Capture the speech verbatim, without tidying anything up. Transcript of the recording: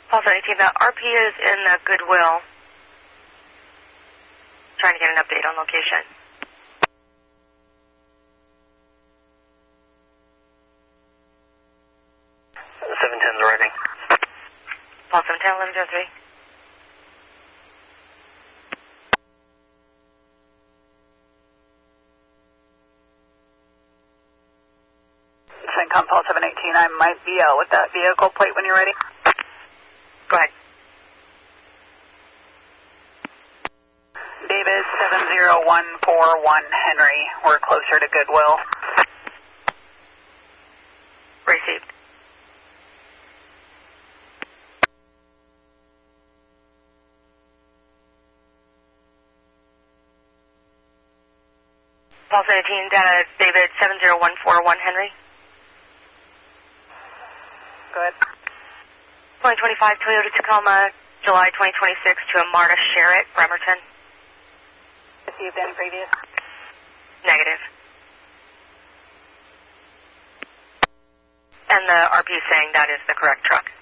Paul seven eighteen, the R P is in the Goodwill. Trying to get an update on location. seven ten is arriving. Paul seven ten, eleven zero three. CENTCOM Paul seven eighteen, I might be out with that vehicle plate when you're ready. Go ahead. David seven zero one four one Henry, we're closer to Goodwill. Received. Paul seven eighteen, data David seven zero one four one Henry. Good. twenty twenty-five Toyota Tacoma, July twenty twenty-six to a Marta Sherritt, Bremerton. Received any previous? Negative. And the R P is saying that is the correct truck.